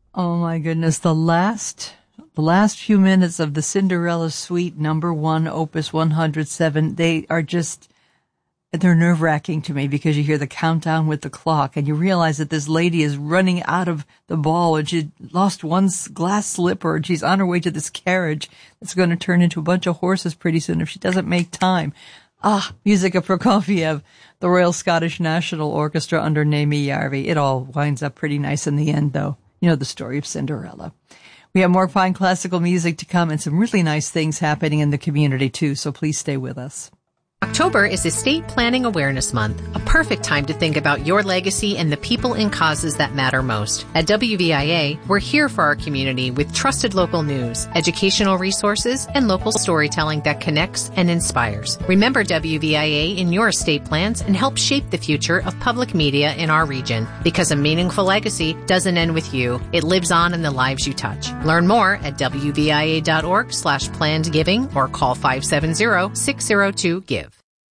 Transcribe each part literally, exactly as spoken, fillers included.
Oh my goodness, the last the last few minutes of the Cinderella Suite number one, opus one hundred seven, they are just, they're nerve-wracking to me because you hear the countdown with the clock and you realize that this lady is running out of the ball and she lost one glass slipper and she's on her way to this carriage that's going to turn into a bunch of horses pretty soon if she doesn't make time. Ah, music of Prokofiev, the Royal Scottish National Orchestra under Naomi Järvi. It all winds up pretty nice in the end, though. You know the story of Cinderella. We have more fine classical music to come and some really nice things happening in the community, too, so please stay with us. October is Estate Planning Awareness Month, a perfect time to think about your legacy and the people and causes that matter most. At W V I A, we're here for our community with trusted local news, educational resources, and local storytelling that connects and inspires. Remember W V I A in your estate plans and help shape the future of public media in our region. Because a meaningful legacy doesn't end with you. It lives on in the lives you touch. Learn more at W V I A dot org slash planned giving or call five seven zero, six zero two, give.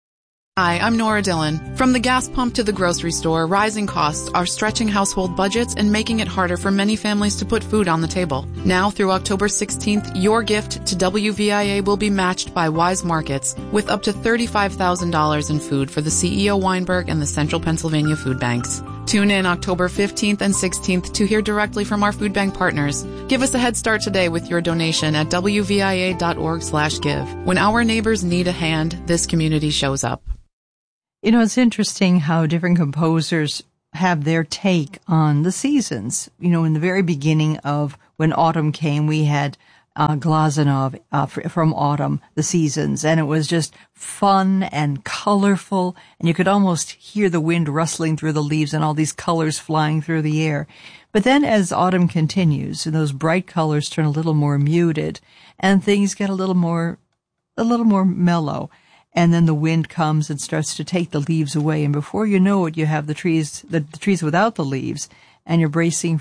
Hi, I'm Nora Dillon. From the gas pump to the grocery store, rising costs are stretching household budgets and making it harder for many families to put food on the table. Now through October sixteenth, your gift to W V I A will be matched by Wise Markets with up to thirty-five thousand dollars in food for the C E O Weinberg and the Central Pennsylvania Food Banks. Tune in October fifteenth and sixteenth to hear directly from our food bank partners. Give us a head start today with your donation at W V I A dot org slash give. When our neighbors need a hand, this community shows up. You know, it's interesting how different composers have their take on the seasons. You know, in the very beginning of when autumn came, we had uh, Glazunov uh, from Autumn, the Seasons, and it was just fun and colorful, and you could almost hear the wind rustling through the leaves and all these colors flying through the air. But then as autumn continues, those bright colors turn a little more muted, and things get a little more, a little more mellow. And then the wind comes and starts to take the leaves away. And before you know it, you have the trees, the, the trees without the leaves, and you're bracing